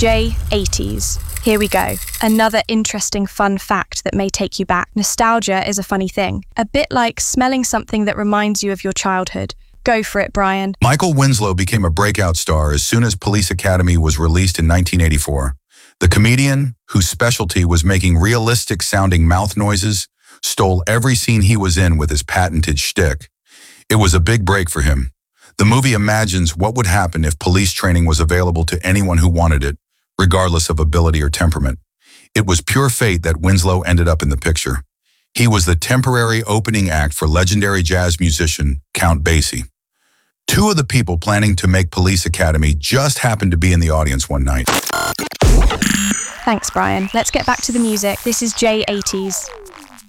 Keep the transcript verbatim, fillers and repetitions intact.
J eighties. Here we go. Another interesting fun fact that may take you back. Nostalgia is a funny thing. A bit like smelling something that reminds you of your childhood. Go for it, Brian. Michael Winslow became a breakout star as soon as Police Academy was released in nineteen eighty-four. The comedian, whose specialty was making realistic-sounding mouth noises, stole every scene he was in with his patented shtick. It was a big break for him. The movie imagines what would happen if police training was available to anyone who wanted it, regardless of ability or temperament. It was pure fate that Winslow ended up in the picture. He was the temporary opening act for legendary jazz musician Count Basie. Two of the people planning to make Police Academy just happened to be in the audience one night. Thanks, Brian. Let's get back to the music. This is J eighties.